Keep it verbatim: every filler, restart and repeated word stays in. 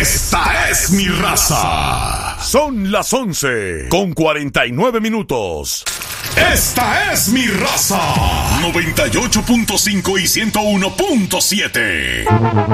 Esta es mi raza. Son las once con cuarenta y nueve minutos. Esta es mi raza. noventa y ocho punto cinco y ciento uno punto siete.